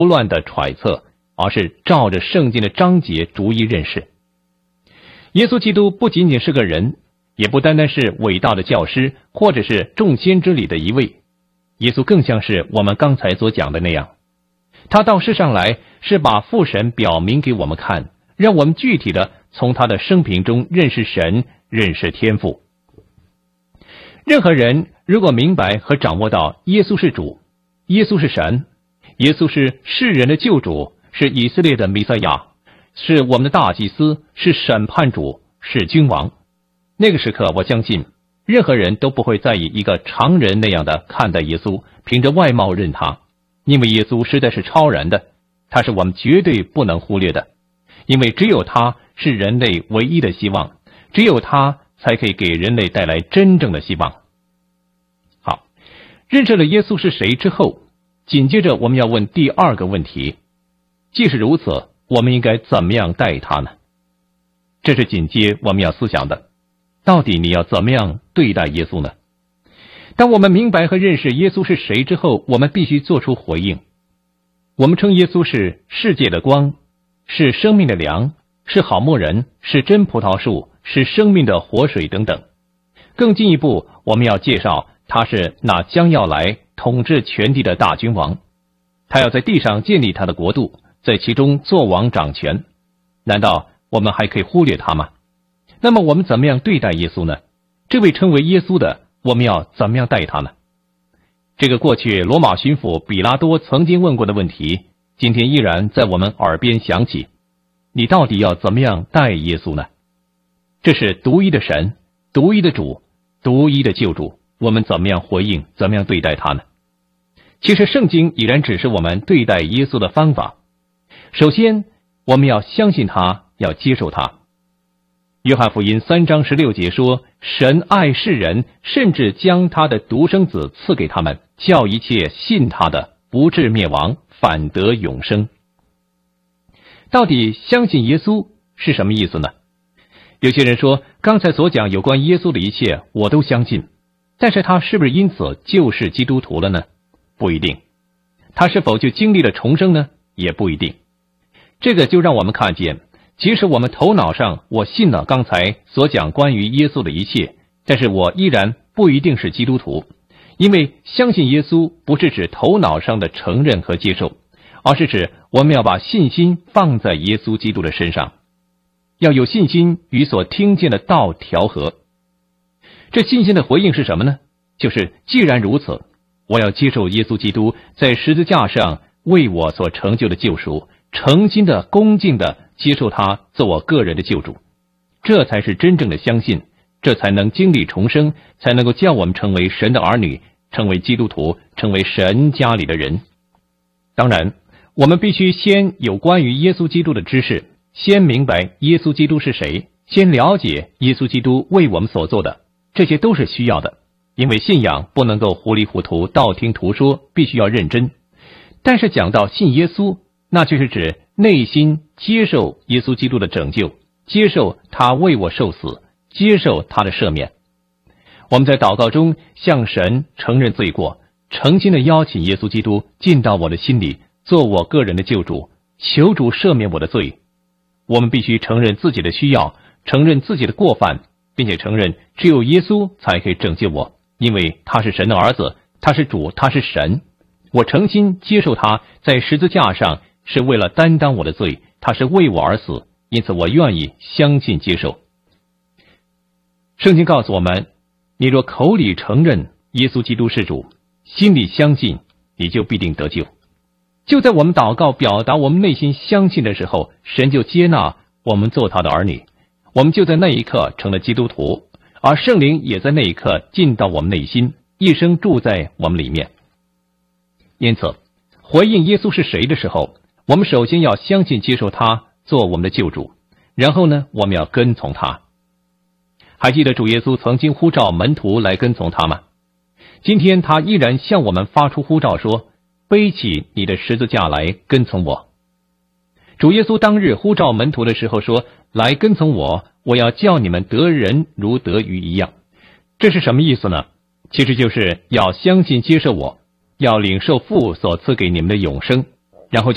胡乱的揣测，而是照着圣经的章节逐一认识。耶稣基督不仅仅是个人，也不单单是伟大的教师，或者是众先知里的一位。耶稣更像是我们刚才所讲的那样，他到世上来是把父神表明给我们看，让我们具体的从他的生平中认识神，认识天父。任何人如果明白和掌握到耶稣是主，耶稣是神，耶稣是世人的救主，是以色列的弥赛亚，是我们的大祭司，是审判主，是君王，那个时刻我相信任何人都不会再以一个常人那样的看待耶稣，凭着外貌认他，因为耶稣实在是超然的，他是我们绝对不能忽略的，因为只有他是人类唯一的希望，只有他才可以给人类带来真正的希望。好，认识了耶稣是谁之后，紧接着我们要问第二个问题，既是如此，我们应该怎么样待他呢？这是紧接我们要思想的，到底你要怎么样对待耶稣呢？当我们明白和认识耶稣是谁之后，我们必须做出回应。我们称耶稣是世界的光，是生命的粮，是好牧人，是真葡萄树，是生命的活水等等。更进一步，我们要介绍他是那将要来统治全地的大君王，他要在地上建立他的国度，在其中作王掌权。难道我们还可以忽略他吗？那么我们怎么样对待耶稣呢？这位称为耶稣的，我们要怎么样待他呢？这个过去罗马巡抚比拉多曾经问过的问题，今天依然在我们耳边响起。你到底要怎么样待耶稣呢？这是独一的神，独一的主，独一的救主，我们怎么样回应，怎么样对待他呢？其实圣经已然指示我们对待耶稣的方法。首先，我们要相信他，要接受他。约翰福音3章16节说，神爱世人，甚至将他的独生子赐给他们，叫一切信他的不至灭亡，反得永生。到底相信耶稣是什么意思呢？有些人说，刚才所讲有关耶稣的一切我都相信，但是他是不是因此就是基督徒了呢？不一定。他是否就经历了重生呢？也不一定。这个就让我们看见，即使我们头脑上我信了刚才所讲关于耶稣的一切，但是我依然不一定是基督徒。因为相信耶稣不是指头脑上的承认和接受，而是指我们要把信心放在耶稣基督的身上，要有信心与所听见的道调和。这信心的回应是什么呢？就是既然如此，我要接受耶稣基督在十字架上为我所成就的救赎，诚心的恭敬的接受他做我个人的救主，这才是真正的相信，这才能经历重生，才能够叫我们成为神的儿女，成为基督徒，成为神家里的人。当然，我们必须先有关于耶稣基督的知识，先明白耶稣基督是谁，先了解耶稣基督为我们所做的，这些都是需要的。因为信仰不能够糊里糊涂道听途说，必须要认真。但是讲到信耶稣，那就是指内心接受耶稣基督的拯救，接受他为我受死，接受他的赦免。我们在祷告中向神承认罪过，诚心的邀请耶稣基督进到我的心里，做我个人的救主，求主赦免我的罪。我们必须承认自己的需要，承认自己的过犯，并且承认只有耶稣才可以拯救我，因为他是神的儿子，他是主，他是神。我诚心接受他在十字架上是为了担当我的罪，他是为我而死，因此我愿意相信接受。圣经告诉我们，你若口里承认耶稣基督是主，心里相信，你就必定得救。就在我们祷告表达我们内心相信的时候，神就接纳我们做他的儿女，我们就在那一刻成了基督徒，而圣灵也在那一刻进到我们内心，一生住在我们里面。因此，回应耶稣是谁的时候，我们首先要相信接受他做我们的救主，然后呢，我们要跟从他。还记得主耶稣曾经呼召门徒来跟从他吗？今天他依然向我们发出呼召说，背起你的十字架来跟从我。主耶稣当日呼召门徒的时候说，来跟从我，我要叫你们得人如得鱼一样。这是什么意思呢？其实就是要相信接受我，要领受父所赐给你们的永生，然后